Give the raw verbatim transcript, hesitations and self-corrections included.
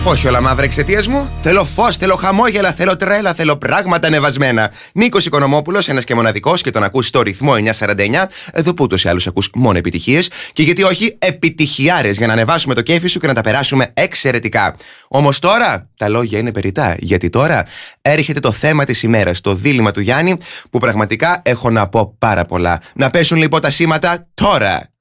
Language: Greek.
Όχι όλα μαύρα εξαιτίας μου. Θέλω φως, θέλω χαμόγελα, θέλω τρέλα, θέλω πράγματα ανεβασμένα. Νίκος Οικονομόπουλος, ένας και μοναδικός, και τον ακούς στο ρυθμό εννιακόσια σαράντα εννιά. Εδώ που ούτως ή άλλως ακούς μόνο επιτυχίες. Και γιατί όχι, επιτυχιάρες για να ανεβάσουμε το κέφι σου και να τα περάσουμε εξαιρετικά. Όμως τώρα τα λόγια είναι περιττά. Γιατί τώρα έρχεται το θέμα της ημέρας, το δίλημμα του Γιάννη, που πραγματικά έχω να πω πάρα πολλά. Να πέσουν λοιπόν τα σήματα τώρα.